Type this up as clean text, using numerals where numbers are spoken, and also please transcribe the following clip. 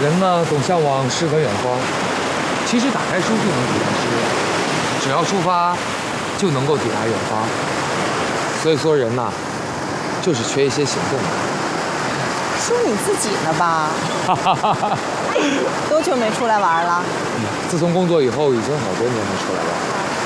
人呢总向往诗和远方，其实打开书就能抵达诗，只要出发，就能够抵达远方。所以说人呐，就是缺一些行动。 说你自己呢吧？多久没出来玩了？ 自从工作以后，已经好多年没出来玩了。